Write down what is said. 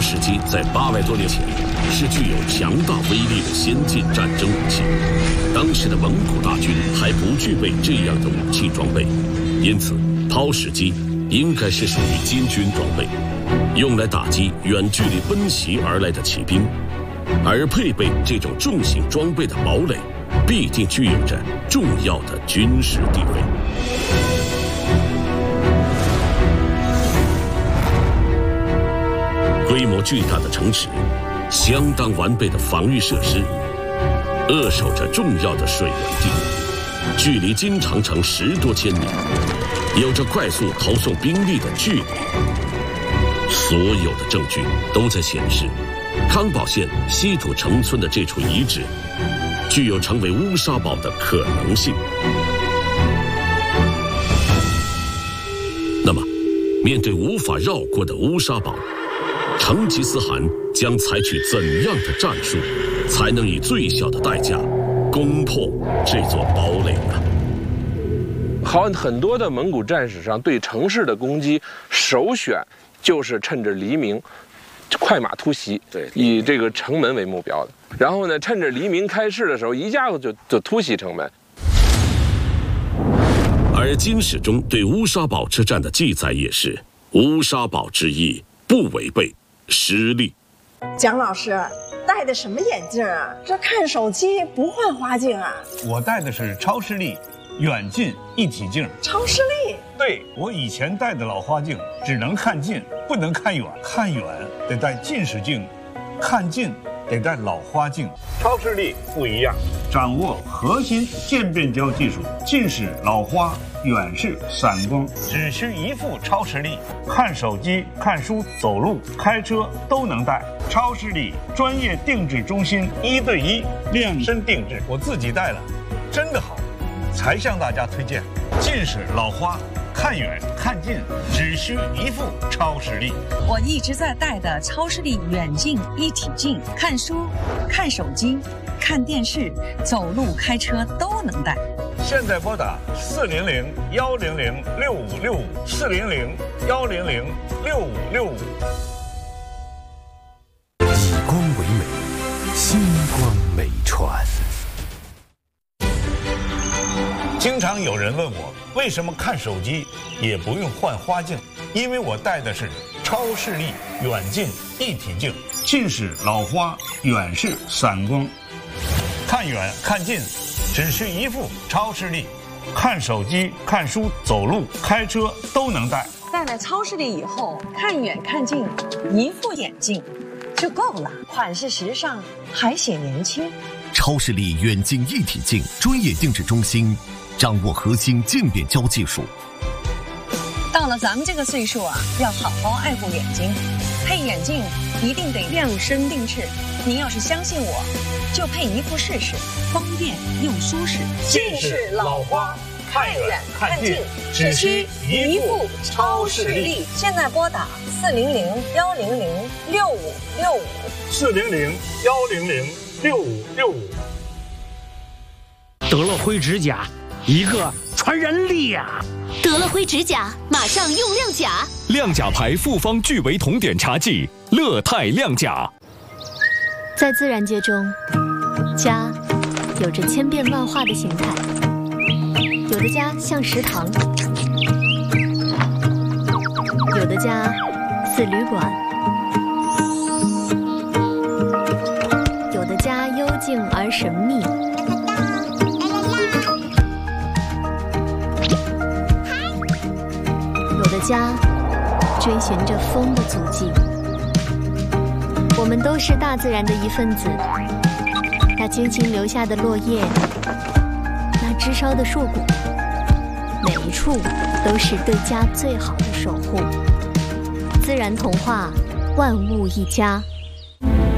石机在800多年前是具有强大威力的先进战争武器，当时的蒙古大军还不具备这样的武器装备，因此抛石机应该是属于金军装备，用来打击远距离奔袭而来的骑兵。而配备这种重型装备的堡垒，必定具有着重要的军事地位。规模巨大的城池，相当完备的防御设施，扼守着重要的水源地，距离金长城10多千米，有着快速投送兵力的距离。所有的证据都在显示，康保县西土城村的这处遗址具有成为乌沙堡的可能性。那么，面对无法绕过的乌沙堡，成吉思汗将采取怎样的战术，才能以最小的代价攻破这座堡垒呢？ 很多的蒙古战史上对城市的攻击，首选就是趁着黎明快马突袭， 对， 以这个城门为目标的。然后呢，趁着黎明开市的时候，一下子就突袭城门。 而金史中对乌沙堡之战的记载也是：乌沙堡之役不违背实力。 蒋老师戴的什么眼镜啊？这看手机不换花镜啊？ 我戴的是超视力远近一体镜。 超视力？ 对，我以前戴的老花镜只能看近，不能看远，看远得戴近视镜，看近得戴老花镜。超视力不一样，掌握核心渐变焦技术，近视、老花、远视、散光，只需一副超视力，看手机、看书、走路、开车都能戴。超视力专业定制中心，1对1量身定制，我自己戴了，真的好，才向大家推荐。近视、老花、看远看近，只需一副超视力。 我一直在戴的超视力远近一体镜，看书、看手机、看电视、走路、开车都能戴。 现在拨打400-100-6565，400-100-6565。 以光为美，星光美传。 经常有人问我，为什么看手机也不用换花镜？因为我戴的是超视力远近一体镜，近视、老花、远视、散光，看远看近只需一副超视力，看手机、看书、走路、开车都能戴。 戴了超视力以后，看远看近，一副眼镜就够了，款式时尚，还显年轻。 超视力远近一体镜专业定制中心，掌握核心渐变焦技术。 到了咱们这个岁数啊，要好好爱护眼睛，配眼镜一定得量身定制。您要是相信我，就配一副试试，方便又舒适。 近视、老花、看远看近，只需一副超视力。 现在拨打 400-100-6565，400-100-6565。 得了灰指甲，一个传染力呀！ 得了灰指甲，马上用亮甲。 亮甲牌复方聚维酮碘茶剂，乐泰亮甲。 在自然界中，家有着千变万化的形态，有的家像食堂，有的家似旅馆，有的家幽静而神秘。有的家追寻着风的足迹。我们都是大自然的一份子，那轻轻留下的落叶，那枝梢的硕果，每一处都是对家最好的守护。自然童话，万物一家。